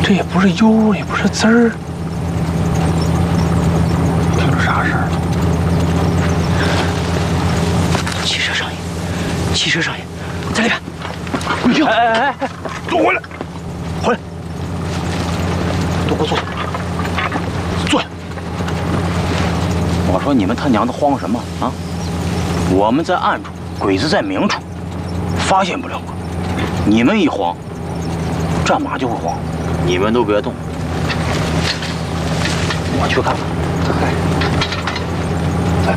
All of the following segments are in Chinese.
这也不是油，也不是汁儿，听着啥事儿了？ 汽车上瘾，汽车上瘾，在里边。 哎，都回来，回来，都给我坐，坐下。 我说你们他娘的慌什么啊？我们在暗处，鬼子在明处，发现不了我。你们一慌，战马就会慌。你们都别动，我去看看。来，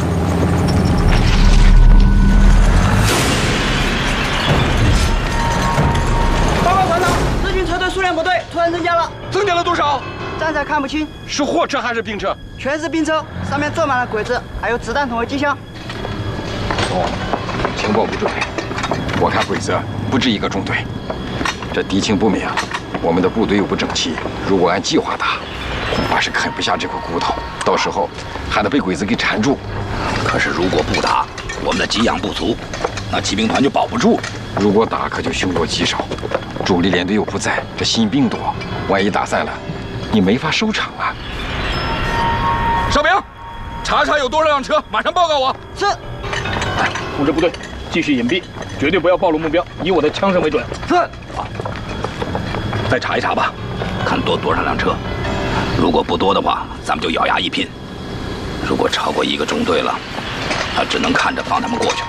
报告团长，日军车队数量不对，突然增加了。 增加了多少？ 暂时看不清， 是货车还是兵车？ 全是兵车，上面坐满了鬼子，还有子弹筒和机枪。 哦，情报不准，我看鬼子不止一个中队。这敌情不明，我们的部队又不整齐，如果按计划打，恐怕是啃不下这块骨头，到时候还得被鬼子给缠住。 可是如果不打，我们的给养不足，那骑兵团就保不住了。 如果打，可就凶多吉少，主力连队又不在，这新兵多，万一打散了，你没法收场啊。 哨兵，查查有多少辆车，马上报告我。 是。 通知部队，继续隐蔽，绝对不要暴露目标，以我的枪声为准。 是。 再查一查吧，看多少辆车。如果不多的话，咱们就咬牙一拼；如果超过一个中队了，那只能看着放他们过去了。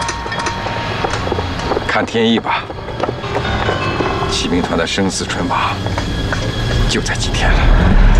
看天意吧，骑兵团的生死存亡就在今天了。